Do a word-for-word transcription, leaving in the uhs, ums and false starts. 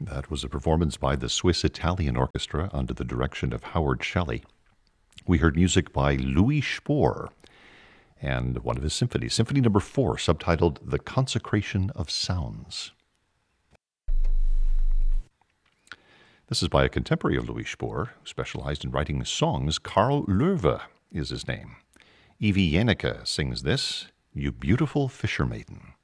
That was a performance by the Swiss-Italian Orchestra under the direction of Howard Shelley. We heard music by Louis Spohr and one of his symphonies, Symphony Number Four, subtitled "The Consecration of Sounds." This is by a contemporary of Louis Spohr, who specialized in writing songs. Karl Löwe is his name. Evie Janneke sings this, "You Beautiful Fisher Maiden."